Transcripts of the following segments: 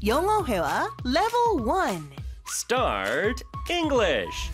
영어 회화 Level 1. Start English.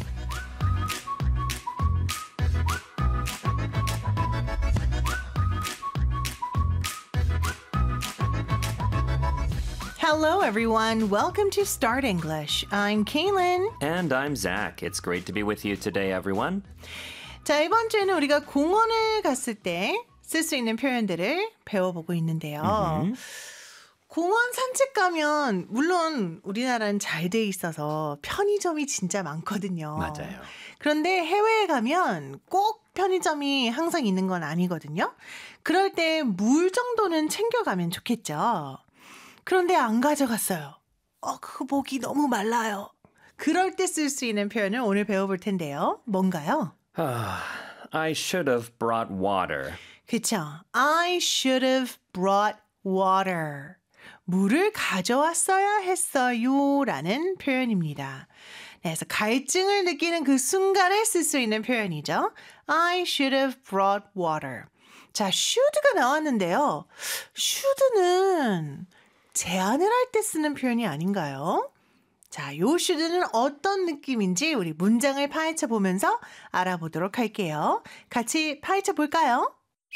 Hello, everyone. Welcome to Start English. I'm Kaylin. And I'm Zach. It's great to be with you today, everyone. 자, 이번 주에는 우리가 공원을 갔을 때 쓸 수 있는 표현들을 배워보고 있는데요. 공원 산책 가면 물론 우리나라는 잘 돼 있어서 편의점이 진짜 많거든요. 맞아요. 그런데 해외에 가면 꼭 편의점이 항상 있는 건 아니거든요. 그럴 때 물 정도는 챙겨가면 좋겠죠. 그런데 안 가져갔어요. 그거 목이 너무 말라요. 그럴 때 쓸 수 있는 표현을 오늘 배워볼 텐데요. 뭔가요? I should have brought water. 그쵸. I should have brought water. 물을 가져왔어야 했어요 라는 표현입니다. 그래서 갈증을 느끼는 그 순간에 쓸 수 있는 표현이죠. I should have brought water. 자, should가 나왔는데요. should는 제안을 할 때 쓰는 표현이 아닌가요? 자, 요 should는 어떤 느낌인지 우리 문장을 파헤쳐 보면서 알아보도록 할게요. 같이 파헤쳐 볼까요?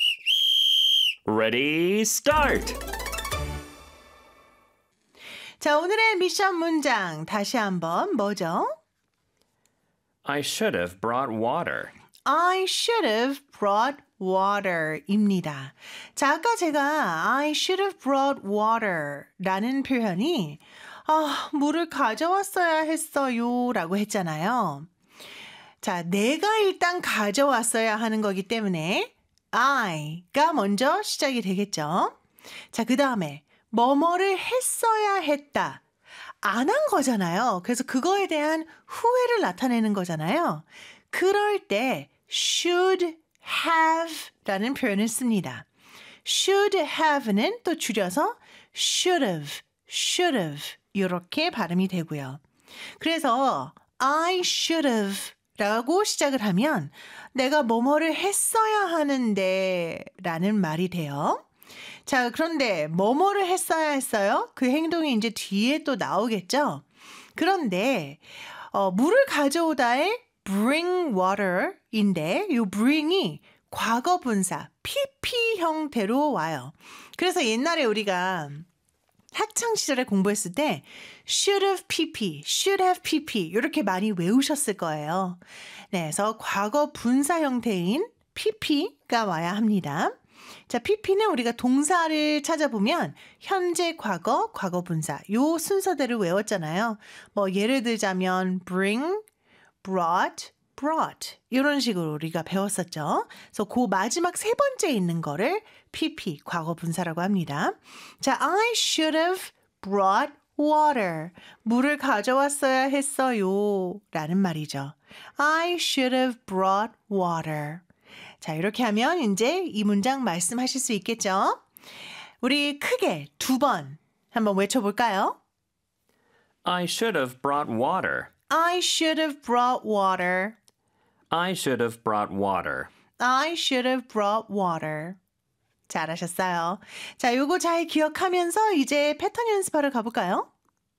Ready, start! 자, 오늘의 미션 문장 다시 한번 뭐죠? I should have brought water. I should have brought water입니다. 자, 아까 제가 I should have brought water라는 표현이 물을 가져왔어야 했어요 라고 했잖아요. 자, 내가 일단 가져왔어야 하는 거기 때문에 I가 먼저 시작이 되겠죠. 자, 그 다음에 뭐뭐를 했어야 했다. 안 한 거잖아요. 그래서 그거에 대한 후회를 나타내는 거잖아요. 그럴 때 should have 라는 표현을 씁니다. should have는 또 줄여서 should have 이렇게 발음이 되고요. 그래서 I should have 라고 시작을 하면 내가 뭐뭐를 했어야 하는데 라는 말이 돼요. 자, 그런데 뭐뭐를 했어야 했어요? 그 행동이 이제 뒤에 또 나오겠죠? 그런데 물을 가져오다의 bring water인데 이 bring이 과거 분사 PP 형태로 와요. 그래서 옛날에 우리가 학창 시절에 공부했을 때 should have PP 이렇게 많이 외우셨을 거예요. 네, 그래서 과거 분사 형태인 PP가 와야 합니다. 자, PP는 우리가 동사를 찾아보면 현재 과거, 과거 분사 요 순서대로 외웠잖아요. 뭐 예를 들자면 bring, brought 이런 식으로 우리가 배웠었죠. 그래서 그 마지막 세 번째 있는 거를 PP, 과거 분사라고 합니다. 자, I should have brought water. 물을 가져왔어야 했어요. 라는 말이죠. I should have brought water. 자, 이렇게 하면 이제 이 문장 말씀하실 수 있겠죠? 우리 크게 두 번 한번 외쳐볼까요? I should have brought water. I should have brought water. I should have brought water. I should have brought water. 잘하셨어요. 자, 요거 잘 기억하면서 이제 패턴 연습하러 가볼까요?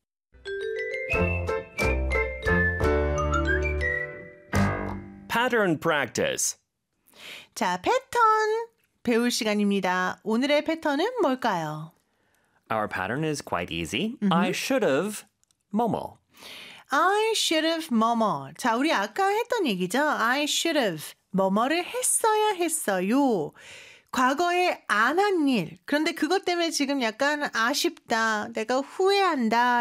Pattern practice. 자, 패턴 배울 시간입니다. 오늘의 패턴은 뭘까요? Our pattern is quite easy. I should have 뭐뭐. I should have 뭐뭐. 자, 우리 아까 했던 얘기죠. I should have 뭐뭐를 했어야 했어요. 과거에 안 한 일. 그런데 그것 때문에 지금 약간 아쉽다. 내가 후회한다.